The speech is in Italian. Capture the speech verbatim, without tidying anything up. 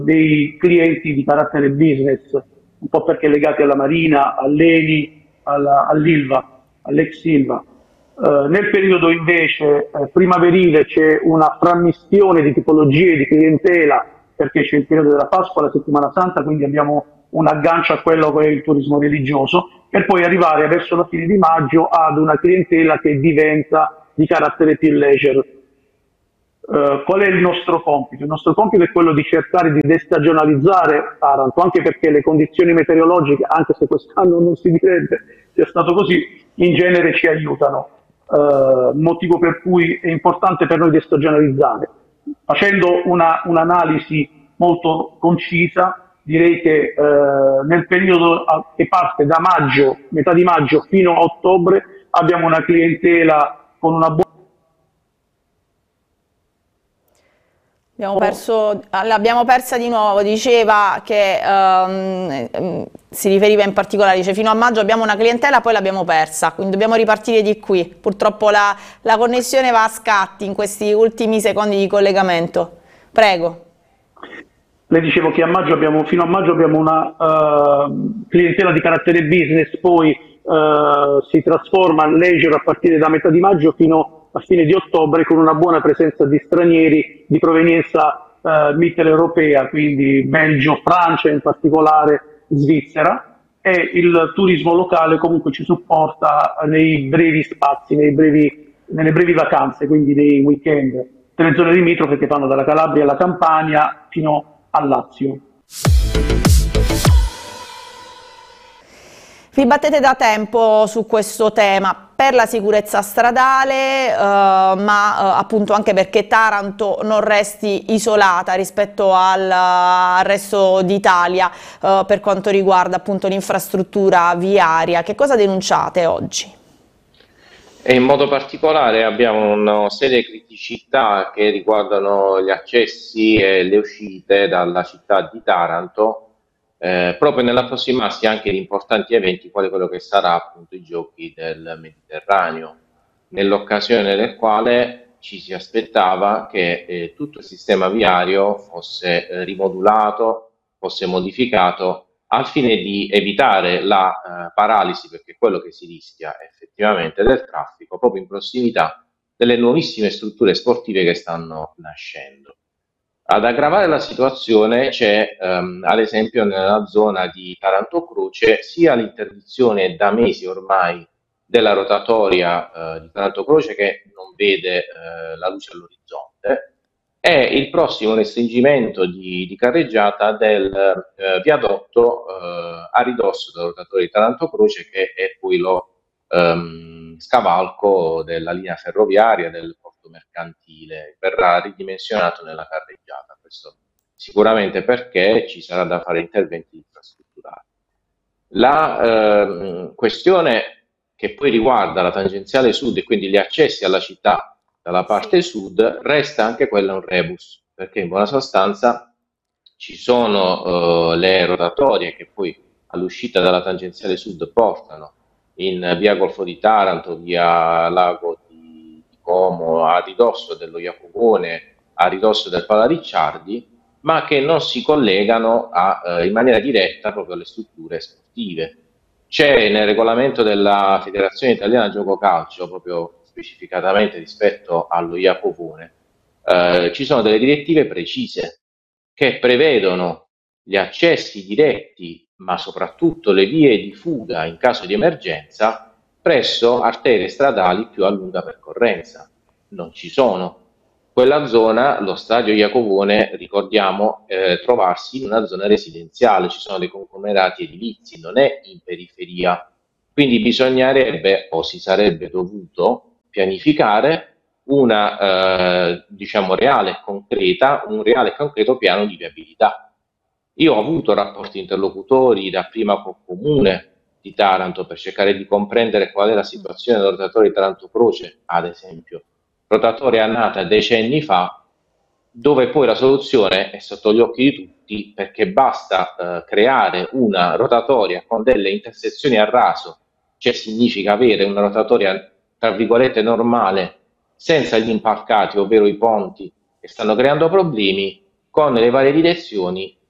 dei clienti di carattere business, un po' perché legati alla Marina, all'Eni, alla- all'Ilva, all'ex Ilva. Eh, nel periodo invece eh, primaverile c'è una frammistione di tipologie di clientela perché c'è il periodo della Pasqua, la settimana santa, quindi abbiamo un aggancio a quello che è il turismo religioso, per poi arrivare verso la fine di maggio ad una clientela che diventa di carattere più leisure. Eh, qual è il nostro compito? Il nostro compito è quello di cercare di destagionalizzare Taranto, anche perché le condizioni meteorologiche, anche se quest'anno non si direbbe sia stato così, in genere ci aiutano, eh, motivo per cui è importante per noi destagionalizzare. Facendo una, un'analisi molto concisa, direi che eh, nel periodo che parte da maggio, metà di maggio fino a ottobre, abbiamo una clientela con una buona. Abbiamo perso, l'abbiamo persa di nuovo, diceva che ehm, ehm, si riferiva in particolare, dice fino a maggio abbiamo una clientela, poi l'abbiamo persa, quindi dobbiamo ripartire di qui. Purtroppo la, la connessione va a scatti in questi ultimi secondi di collegamento. Prego. Le dicevo che a maggio abbiamo, fino a maggio abbiamo una uh, clientela di carattere business, poi uh, si trasforma in leisure a partire da metà di maggio fino a fine di ottobre con una buona presenza di stranieri di provenienza uh, mitteleuropea, quindi Belgio, Francia in particolare, Svizzera, e il turismo locale comunque ci supporta nei brevi spazi, nei brevi, nelle brevi vacanze, quindi nei weekend, delle zone limitrofe che vanno dalla Calabria alla Campania fino al Lazio. Vi battete da tempo su questo tema per la sicurezza stradale, eh, ma eh, appunto anche perché Taranto non resti isolata rispetto al, al resto d'Italia eh, per quanto riguarda appunto l'infrastruttura viaria. Che cosa denunciate oggi? E in modo particolare abbiamo una serie di criticità che riguardano gli accessi e le uscite dalla città di Taranto, eh, proprio nell'approssimarsi anche di importanti eventi quali quello che sarà appunto i giochi del Mediterraneo, nell'occasione del quale ci si aspettava che eh, tutto il sistema viario fosse eh, rimodulato, fosse modificato al fine di evitare la eh, paralisi, perché è quello che si rischia effettivamente del traffico, proprio in prossimità delle nuovissime strutture sportive che stanno nascendo. Ad aggravare la situazione c'è ehm, ad esempio nella zona di Taranto Croce sia l'interdizione da mesi ormai della rotatoria eh, di Taranto Croce che non vede eh, la luce all'orizzonte e il prossimo restringimento di, di carreggiata del eh, viadotto eh, a ridosso del rotatore di Taranto Croce che è poi lo ehm, scavalco della linea ferroviaria del porto mercantile, verrà ridimensionato nella carreggiata. Questo sicuramente perché ci sarà da fare interventi infrastrutturali. La ehm, questione che poi riguarda la tangenziale sud e quindi gli accessi alla città dalla parte sud resta anche quella un rebus, perché in buona sostanza ci sono eh, le rotatorie che poi all'uscita dalla tangenziale sud portano in via Golfo di Taranto, via Lago di, di Como, a ridosso dello Iacobone, a ridosso del Pala Ricciardi, ma che non si collegano a, eh, in maniera diretta proprio alle strutture sportive. C'è nel regolamento della Federazione Italiana Gioco Calcio, proprio specificatamente rispetto allo Iacobone, eh, ci sono delle direttive precise che prevedono gli accessi diretti, ma soprattutto le vie di fuga in caso di emergenza, presso arterie stradali più a lunga percorrenza. Non ci sono. Quella zona, lo stadio Iacovone, ricordiamo, eh, trovarsi in una zona residenziale, ci sono dei conglomerati edilizi, non è in periferia. Quindi bisognerebbe o si sarebbe dovuto pianificare una eh, diciamo reale e concreta, un reale e concreto piano di viabilità. Io ho avuto rapporti interlocutori dapprima col comune di Taranto per cercare di comprendere qual è la situazione del rotatore di Taranto Croce, ad esempio, rotatoria nata decenni fa, dove poi la soluzione è sotto gli occhi di tutti perché basta eh, creare una rotatoria con delle intersezioni a raso, cioè significa avere una rotatoria tra virgolette normale senza gli impalcati, ovvero i ponti che stanno creando problemi, con le varie direzioni